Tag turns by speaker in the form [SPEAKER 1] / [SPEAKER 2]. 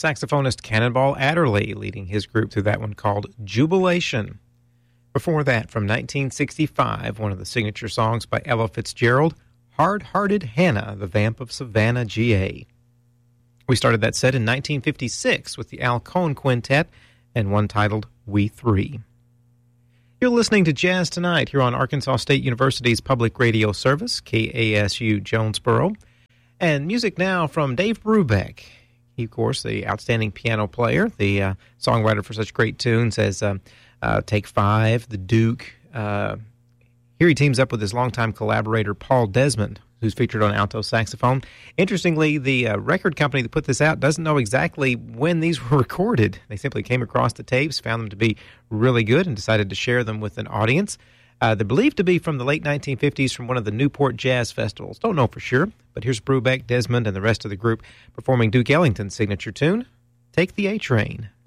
[SPEAKER 1] saxophonist Cannonball Adderley leading his group through that one called Jubilation. Before that, from 1965, one of the signature songs by Ella Fitzgerald, Hard-Hearted Hannah, the Vamp of Savannah, GA. We started that set in 1956 with the Al Cohn Quintet and one titled We Three. You're listening to Jazz Tonight here on Arkansas State University's public radio service, KASU Jonesboro. And music now from Dave Brubeck. He, of course, the outstanding piano player, the songwriter for such great tunes as Take Five, The Duke. Here he teams up with his longtime collaborator, Paul Desmond, who's featured on alto saxophone. Interestingly, the record company that put this out doesn't know exactly when these were recorded. They simply came across the tapes, found them to be really good, and decided to share them with an audience. They're believed to be from the late 1950s from one of the Newport Jazz Festivals. Don't know for sure, but here's Brubeck, Desmond, and the rest of the group performing Duke Ellington's signature tune, Take the A-Train.